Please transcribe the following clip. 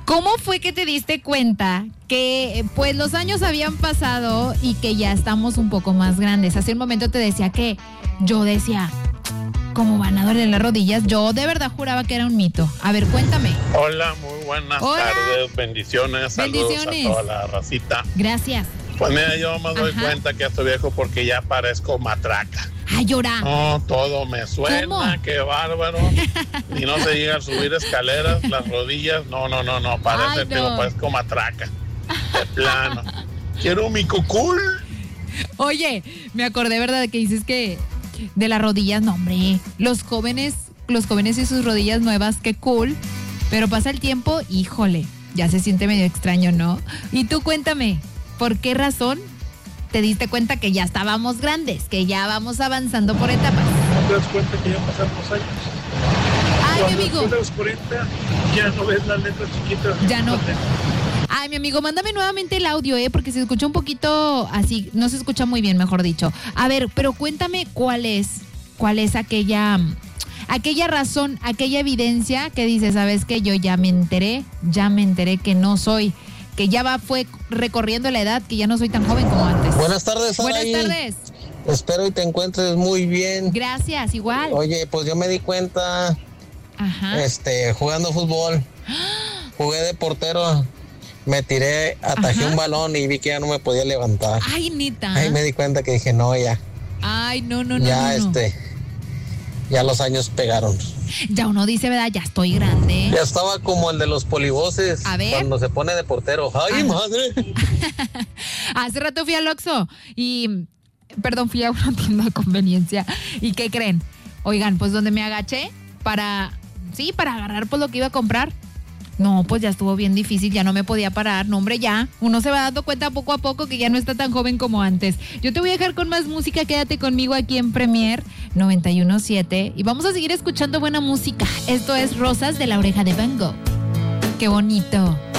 ¿Cómo fue que te diste cuenta que pues los años habían pasado y que ya estamos un poco más grandes? Hace un momento te decía que yo decía, ¿cómo van a doler las rodillas? Yo de verdad juraba que era un mito. A ver, cuéntame. Hola, muy buenas tardes, bendiciones, saludos a toda la racita. Gracias. Pues mira, yo me doy cuenta que estoy viejo porque ya parezco matraca. ¡Ay, llora! No, todo me suena, ¿cómo? Qué bárbaro. Y no se llega a subir escaleras, las rodillas, no, parezco matraca. De plano. Quiero mi cucul. Oye, me acordé, ¿verdad?, de que dices que de las rodillas, no, hombre, los jóvenes y sus rodillas nuevas, qué cool, pero pasa el tiempo, híjole, ya se siente medio extraño, ¿no? Y tú cuéntame, ¿por qué razón te diste cuenta que ya estábamos grandes, que ya vamos avanzando por etapas? ¿No te das cuenta que ya pasaron los años? Ay, cuando mi amigo. después de los 40 ya no ves las letras chiquitas. Ya no. Ay, mi amigo, mándame nuevamente el audio, porque se escucha un poquito así, no se escucha muy bien, mejor dicho. A ver, pero cuéntame cuál es aquella razón, aquella evidencia que dices, ¿sabes qué? Yo ya me enteré que no soy, que ya fue recorriendo la edad, que ya no soy tan joven como antes. Buenas tardes, Buenas tardes. Espero y te encuentres muy bien. Gracias, igual. Oye, pues yo me di cuenta, jugando fútbol, jugué de portero, me tiré, atajé un balón y vi que ya no me podía levantar. Ay, neta. Ahí me di cuenta que dije, no, ya. Ay, no. Ya, ya los años pegaron. Ya uno dice, ¿verdad? Ya estoy grande. Ya estaba como el de los polivoces. A ver. Cuando se pone de portero. ¡Ay, madre! Hace rato fui al Oxxo y... Perdón, fui a una tienda de conveniencia. ¿Y qué creen? Oigan, pues donde me agaché para agarrar pues lo que iba a comprar. No, pues ya estuvo bien difícil, ya no me podía parar. No, hombre, ya. Uno se va dando cuenta poco a poco que ya no está tan joven como antes. Yo te voy a dejar con más música. Quédate conmigo aquí en Premier 91.7 y vamos a seguir escuchando buena música. Esto es Rosas de la Oreja de Van Gogh. ¡Qué bonito!